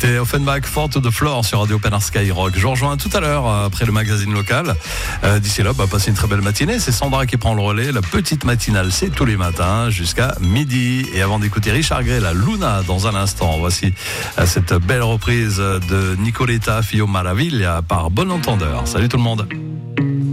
C'était Offenbach, Fort to the Floor sur Radio Pénard Skyrock. Je vous rejoins tout à l'heure après le magazine local. D'ici là, passez une très belle matinée. C'est Sandra qui prend le relais. La petite matinale, c'est tous les matins jusqu'à midi. Et avant d'écouter Richard Gray, la Luna, dans un instant, voici cette belle reprise de Nicoletta Fio Maraviglia par Bon Entendeur. Salut tout le monde.